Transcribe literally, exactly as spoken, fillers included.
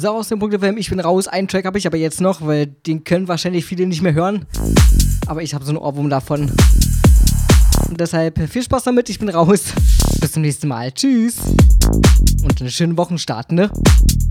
So, aus dem Punkt F M, ich bin raus. Einen Track habe ich aber jetzt noch, weil den können wahrscheinlich viele nicht mehr hören. Aber ich habe so einen Ohrwurm davon. Und deshalb viel Spaß damit, ich bin raus. Bis zum nächsten Mal. Tschüss. Und einen schönen Wochenstart, ne?